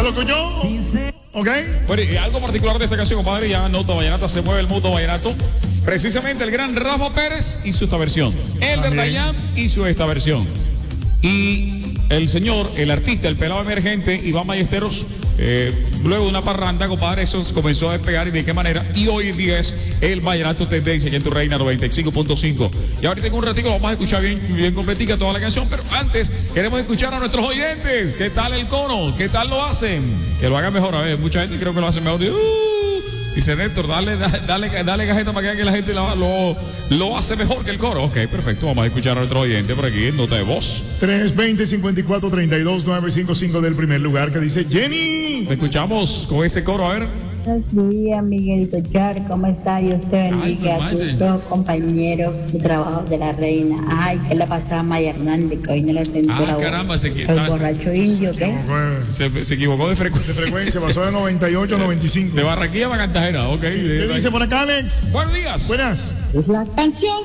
loco yo. ¿Ok? Bueno, y algo particular de esta canción, compadre, ya nota vallenata, se mueve el mundo vallenato. Precisamente el gran Rafa Pérez hizo esta versión. Elder Dayan hizo esta versión. Y el señor, el artista, el pelado emergente, Iván Ballesteros, luego de una parranda, compadre, eso comenzó a despegar y de qué manera. Y hoy en día es el vallenato tendencia aquí en tu Reina 95.5. Y ahorita en un ratito vamos a escuchar bien completica toda la canción, pero antes queremos escuchar a nuestros oyentes. ¿Qué tal el coro? ¿Qué tal lo hacen? Que lo hagan mejor. A ver, mucha gente creo que lo hace mejor. Dice Néstor, dale cajeta para que la gente lo hace mejor que el coro. Ok, perfecto. Vamos a escuchar a nuestro oyente por aquí en nota de voz. 320-54-32-955 del primer lugar que dice Jenny. Te escuchamos con ese coro, a ver. Buenos días, Miguelito Char, ¿cómo está? Dios te bendiga a tus dos compañeros de trabajo de la reina. Ay, que la pasaba Maya Hernández, que hoy no le sentó la caramba, el borracho indio, ¿qué? Se equivocó de frecuencia. Pasó de 98 a 95. De Barranquilla a Cartagena, ok. ¿Qué dice por acá, Alex? Buenos días. Buenas. La canción